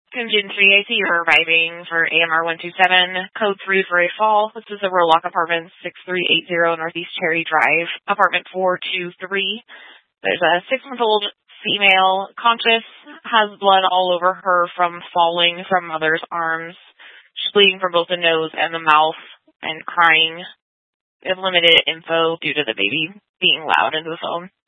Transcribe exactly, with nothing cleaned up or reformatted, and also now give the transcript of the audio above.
Contingency, I see you're arriving for A M R one two seven, code three for a fall. This is a Rolock Apartments, six three eight zero Northeast Cherry Drive, apartment four two three. There's a six-month-old female, conscious, has blood all over her from falling from mother's arms. She's bleeding from both the nose and the mouth and crying. We have limited info due to the baby being loud into the phone.